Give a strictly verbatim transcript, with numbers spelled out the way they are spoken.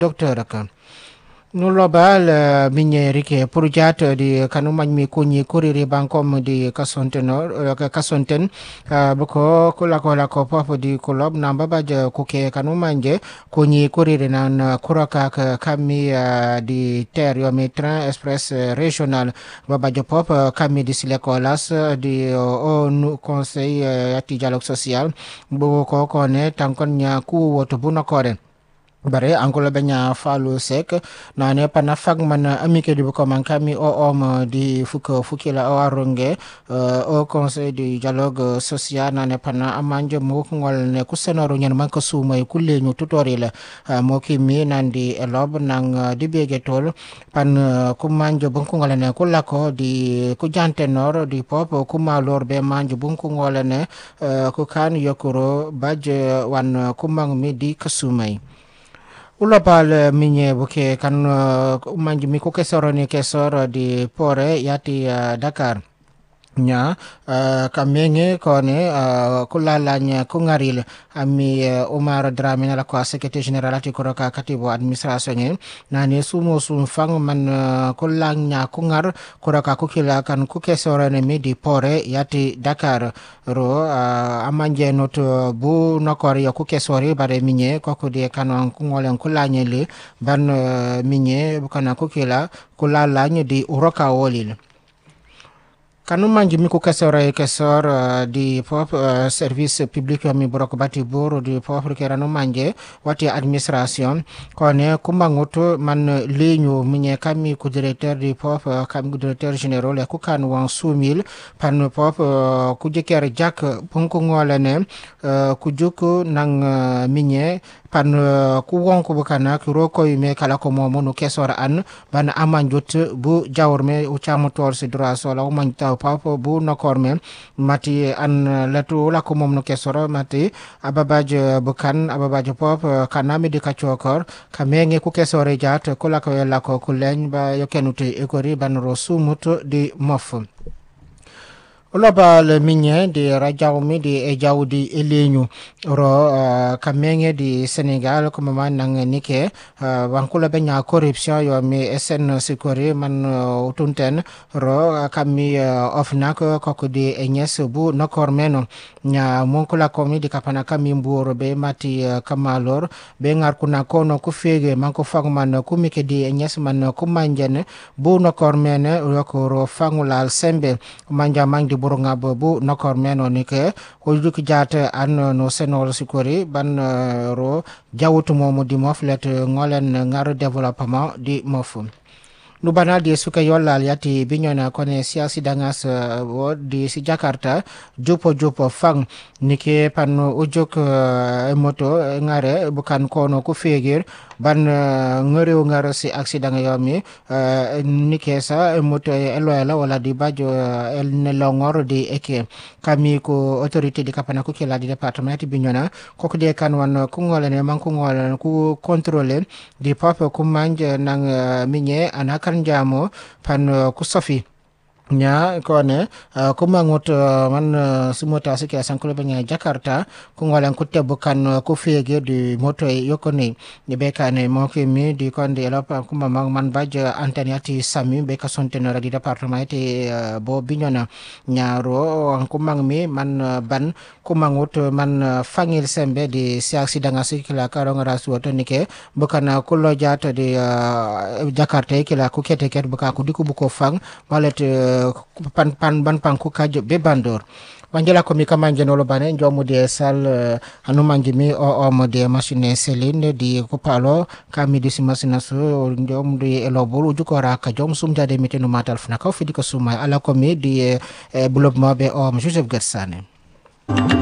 docteur ka Nulobal minyerike purjat di kanumaj mi kunyi kuriri bankom di kasontenor kasonten buko kula kula ko pop di kulob namba baje kuke kanumanje kunyi kuriri nan kuraka kami di teriomi train express regional babaje pop kami di silekolas di on conseil ati dialogue social buko kone tankonnya ku woto bunakore bare angola benya falu sek na ne pana fagman amike di buko mankami o om di fuko fukila o aronge uh, o conseil du dialogue social na ne pana amanje mo ngol ne kusenoro nyen manko suma e kulle ñu tutorial uh, mo kimi nandi elob nang uh, di bege tol pan uh, ku manje bunko ngol ne kulako di ku jantenor di pop ku malor be manje bunko ngol ne uh, ku kan yokuro badge wan kumang mi di kasumay Ulapal minye buke kan uh, manji mi ko kesoro ni kesoro di pore yati uh, Dakar nya uh, kamenge kone uh, kulalanya kungaril ami uh, Omar Dramé la ko secrétaire général ati ko ka katibo administration nge nani sumo sum fang man uh, kulanya kungar ko ka kukila kan ku kesoro ne mi di pore yati Dakar ro uh, amanje not bu nokori ku kesori bare minye ko ko de kanon ku ngolen kulanya le ban uh, minye bu kana kukila kulalanya di uroka wolil kanu manji mi ko kesora e kesor uh, di pop uh, service public mi borok bati boro di pop kerano manje wati administration kone kumangoto man leñu minye kami ku directeur di pop uh, kami directeur général e ku kan wan sumil pan pop uh, ku jeker jak ponko ngolane uh, ku juku nang uh, minye pan uh, ku wonko bukana ku roko yume kala ko momo no kesor an ban amanjot bu jawrme u chamotol se droit so la man taw papa bu nokorme mati an letu la ko mom no kesoro mati ababaje bukan ababaje pop kanami di kachokor kamenge ku kesore jat ko la ko la ko kulen ba yokenute ekori ban rosumuto di mof Oloba le minye di rajawmi di ejawdi eleñu ro uh, kamenge di Senegal ko man nang nike uh, wankula benya corruption yo mi esen sikori man uh, utunten ro uh, kami uh, ofnak ko di enyes bu nokor meno nya monkula komi di kapana kami mburo be mati uh, kamalor be ngar kuna kono ku fege manko fagman ku mike di enyes man ku manjene bu nokor mene ko ro fangulal sembe manja mangdi boronga bu nokor meno ni ke ko juk jate an no senol sikori ban uh, ro jawtu momu di moflet ngolen ngar development di mofum nu bana di suka yollal yati binyona kone siasi dangas uh, wo di si Jakarta jupo jupo fang nike pan ujuk uh, moto ngare bukan kono ku fegir ban uh, ngrew ngare si accident yomi uh, nike sa moto eloela wala di bajo uh, el nelongor di eke kami ko autorité di kapana ku kila di département di binyona koku de kan wan ku ngolene man ku ngolene ku contrôler di papa ku manje nang uh, minye anaka njamo pan uh, ku sofi nya kone uh, kumangut uh, man uh, simota sike sankulo banya Jakarta ku ngolen ku tebukan uh, ku fege di moto yokoni ni bekane mo mi di konde lapa ku mamang man baja antaniati sami beka sontenora di departement ti uh, bo binyona nyaro ang kumang mi man uh, ban kumangut uh, man uh, fangil sembe di siak sidanga sikila karong rasu tonike bukan uh, kulo jata di uh, Jakarta kila ku kete ket buka ku diku buko fang walet uh, pan pan ban pan ku kajo be bandor wanjala ko mi kamanje no lo bane jomu de sal uh, anu manji mi o o mo de machine seline di ko palo kami di si machine so jomu de elobulu jukora ka jom sum jade mitenu matal fna ko fidi ko suma ala ko mi di uh, développement be o Joseph Gatsane